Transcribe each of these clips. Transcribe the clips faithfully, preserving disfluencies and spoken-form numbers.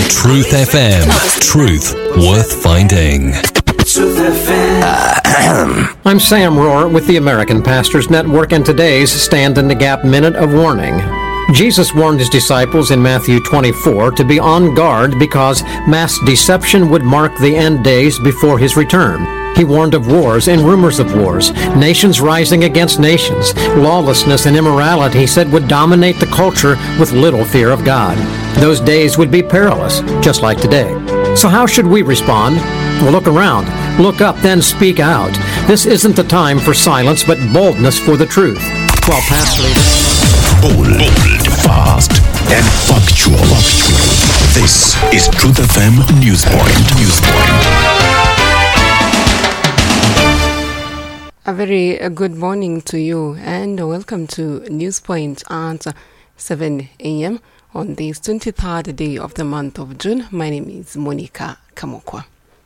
Truth F M. Truth worth finding. Truth F M. I'm Sam Rohr with the American Pastors Network, and today's Stand in the Gap Minute of Warning. Jesus warned his disciples in Matthew twenty-four to be on guard because mass deception would mark the end days before his return. He warned of wars and rumors of wars, nations rising against nations. Lawlessness and immorality, he said, would dominate the culture with little fear of God. Those days would be perilous, just like today. So how should we respond? Well, look around, look up, then speak out. This isn't the time for silence, but boldness for the truth. While past leaders... Bold, bold, fast, and factual. factual. This is Truth F M Newspoint. Newspoint. A very uh, good morning to you, and welcome to Newspoint at seven a.m. on this twenty-third day of the month of June. My name is Monica Kamokwa.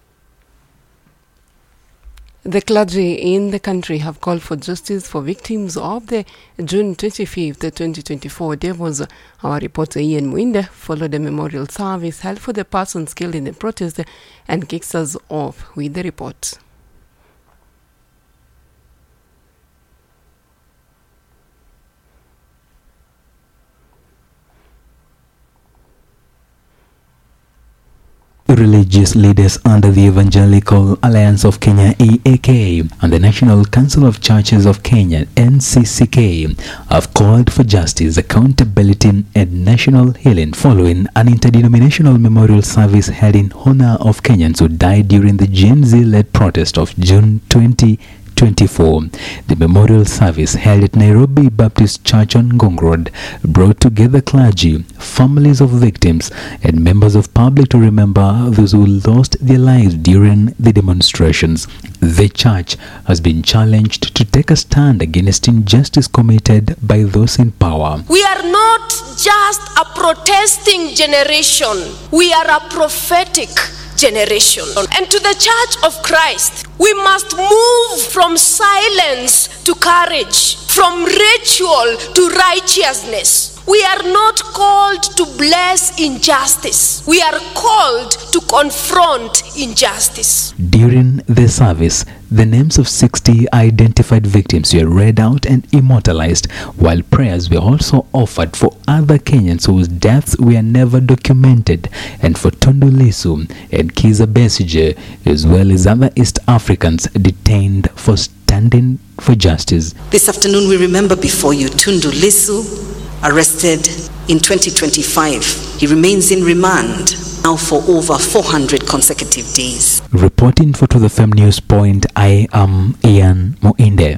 The clergy in the country have called for justice for victims of the June twenty-fifth, twenty twenty-four demos. Our reporter Ian Mwinde followed a memorial service held for the persons killed in the protest and kicks us off with the report. Religious leaders under the Evangelical Alliance of Kenya E A K and the National Council of Churches of Kenya N C C K have called for justice, accountability and national healing following an interdenominational memorial service held in honor of Kenyans who died during the Gen Z-led protest of June twenty twenty-four. The memorial service held at Nairobi Baptist Church on Ngong Road brought together clergy, families of victims, and members of public to remember those who lost their lives during the demonstrations. The church has been challenged to take a stand against injustice committed by those in power. We are not just a protesting generation, we are a prophetic generation. And to the Church of Christ, we must move from silence to courage, from ritual to righteousness. We are not called to bless injustice. We are called to confront injustice. During the service, the names of sixty identified victims were read out and immortalized, while prayers were also offered for other Kenyans whose deaths were never documented, and for Tundu Lissu and Kizza Besigye, as well as other East Africans detained for standing for justice. This afternoon we remember before you Tundu Lissu, arrested in twenty twenty-five. He remains in remand now for over four hundred consecutive days. Reporting for To The F M Newspoint, I am Ian Mwinde.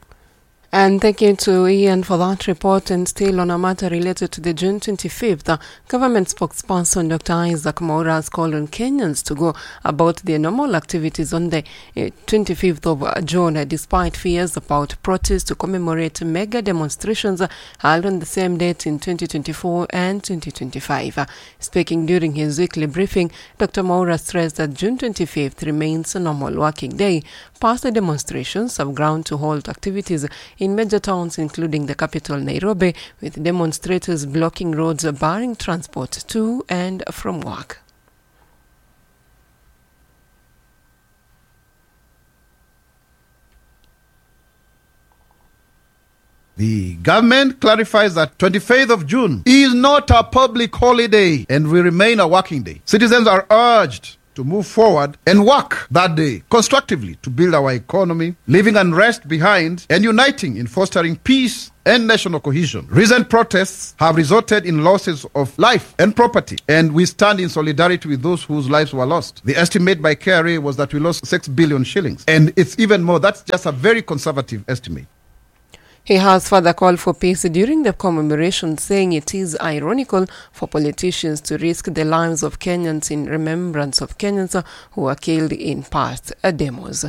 And thank you to Ian for that report. And still on a matter related to the June twenty-fifth, the government spokesperson Doctor Isaac Mwaura has called on Kenyans to go about their normal activities on the uh, twenty-fifth of June, uh, despite fears about protests to commemorate mega demonstrations uh, held on the same date in twenty twenty-four and twenty twenty-five. Uh, speaking during his weekly briefing, Doctor Mwaura stressed that June twenty-fifth remains a normal working day. Past the demonstrations have ground to halt activities in major towns, including the capital Nairobi, with demonstrators blocking roads, barring transport to and from work. The government clarifies that twenty-fifth of June is not a public holiday and will remain a working day. Citizens are urged to move forward and work that day constructively to build our economy, leaving unrest behind and uniting in fostering peace and national cohesion. Recent protests have resulted in losses of life and property, and we stand in solidarity with those whose lives were lost. The estimate by K R A was that we lost six billion shillings, and it's even more. That's just a very conservative estimate. He has further called for peace during the commemoration, saying it is ironical for politicians to risk the lives of Kenyans in remembrance of Kenyans who were killed in past demos.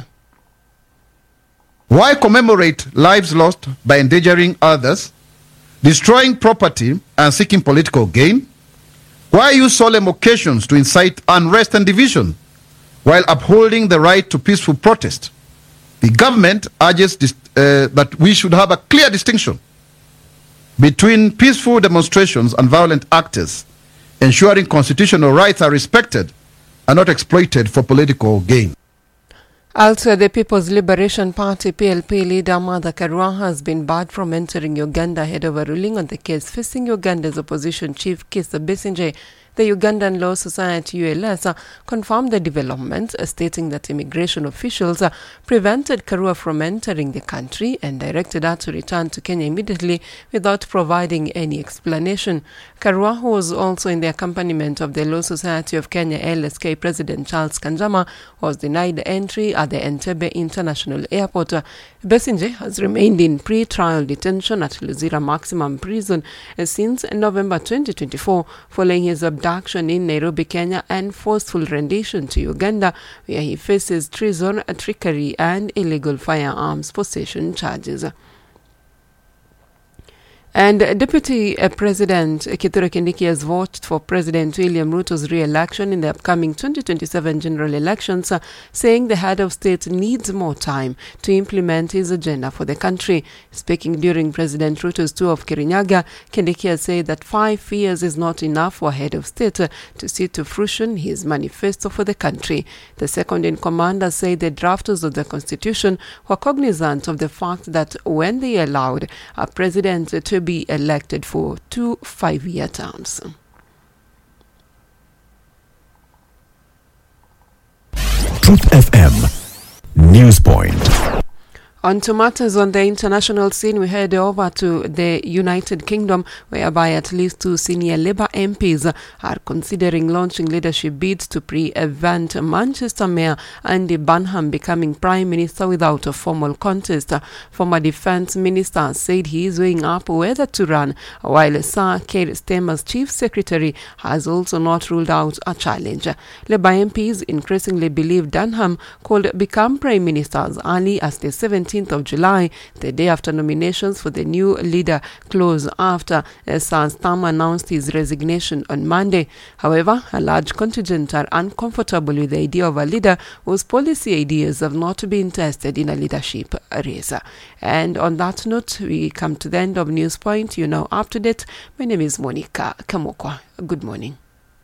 Why commemorate lives lost by endangering others, destroying property and seeking political gain? Why use solemn occasions to incite unrest and division while upholding the right to peaceful protest? The government urges this, uh, that we should have a clear distinction between peaceful demonstrations and violent actors ensuring constitutional rights are respected and not exploited for political gain. Also, the People's Liberation Party P L P leader Martha Karua has been barred from entering Uganda ahead of a ruling on the case facing Uganda's opposition chief Kizza Besigye. The Ugandan Law Society U L S uh, confirmed the development, uh, stating that immigration officials uh, prevented Karua from entering the country and directed her to return to Kenya immediately without providing any explanation. Karua, who was also in the accompaniment of the Law Society of Kenya L S K President Charles Kanjama, was denied entry at the Entebbe International Airport. Uh, Besigye has remained in pre-trial detention at Luzira Maximum Prison uh, since November twenty twenty-four, following his abduction in Nairobi, Kenya, and forceful rendition to Uganda, where he faces treason, trickery, and illegal firearms possession charges. And Deputy President Kithure Kindiki has voted for President William Ruto's re-election in the upcoming twenty twenty-seven general elections, uh, saying the head of state needs more time to implement his agenda for the country. Speaking during President Ruto's tour of Kirinyaga, Kindiki has said that five years is not enough for head of state uh, to see to fruition his manifesto for the country. The second in command has said the drafters of the constitution were cognizant of the fact that when they allowed a president to be elected for two five-year terms. Truth F M News Point. On to matters on the international scene, we head over to the United Kingdom, whereby at least two senior Labour M Ps are considering launching leadership bids to prevent Manchester Mayor Andy Burnham becoming Prime Minister without a formal contest. Former Defence Minister said he is weighing up whether to run, while Sir Keir Starmer's Chief Secretary has also not ruled out a challenge. Labour M Ps increasingly believe Burnham could become Prime Minister as early as the seventeenth of July, the day after nominations for the new leader close after uh, Sir Starmer announced his resignation on Monday. However, a large contingent are uncomfortable with the idea of a leader whose policy ideas have not been tested in a leadership race. And on that note, we come to the end of News Point. You're now up to date. My name is Monica Kamokwa. Good morning.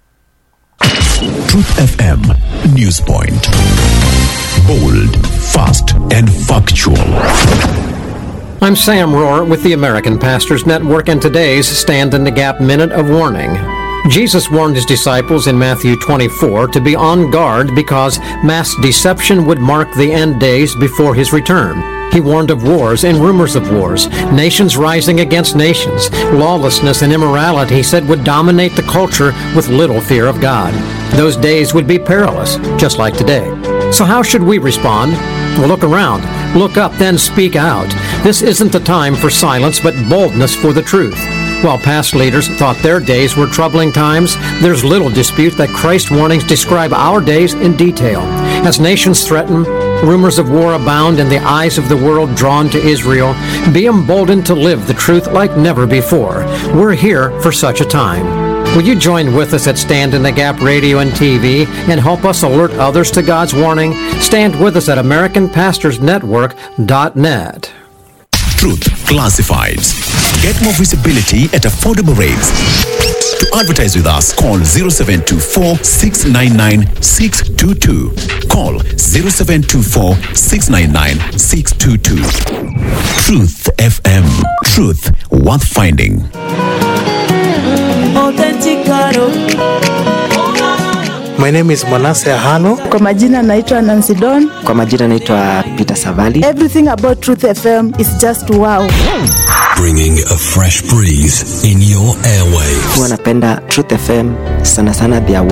Truth F M News Point. Bold, fast, and factual. I'm Sam Rohr with the American Pastors Network and today's Stand in the Gap Minute of Warning. Jesus warned his disciples in Matthew twenty-four to be on guard because mass deception would mark the end days before his return. He warned of wars and rumors of wars, nations rising against nations. Lawlessness and immorality, he said, would dominate the culture with little fear of God. Those days would be perilous, just like today. So how should we respond? Well, look around, look up, then speak out. This isn't the time for silence, but boldness for the truth. While past leaders thought their days were troubling times, there's little dispute that Christ's warnings describe our days in detail. As nations threaten, rumors of war abound, and the eyes of the world drawn to Israel, be emboldened to live the truth like never before. We're here for such a time. Will you join with us at Stand in the Gap Radio and T V and help us alert others to God's warning? Stand with us at American Pastors Network dot net. Truth Classifieds. Get more visibility at affordable rates. To advertise with us, call zero seven two four, six nine nine, six two two. Call zero seven two four, six nine nine, six two two. Truth F M. Truth worth finding. My name is Manasseh Hano. Kwa majina naitwa Nancy Don. Kwa majina naitwa Peter Savali. Everything about Truth F M is just wow. Bringing a fresh breeze in your airwaves. Huwa napenda Truth F M sana sana, their